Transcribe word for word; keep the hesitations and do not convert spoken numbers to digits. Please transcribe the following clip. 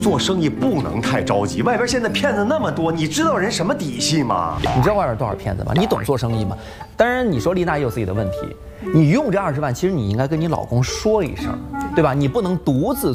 做生意不能太着急，外边现在骗子那么多，你知道人什么底细吗？ 你知道外边多少骗子吗？你懂做生意吗？当然，你说丽娜也有自己的问题，你用这二十万，其实你应该跟你老公说一声，对吧？你不能独自。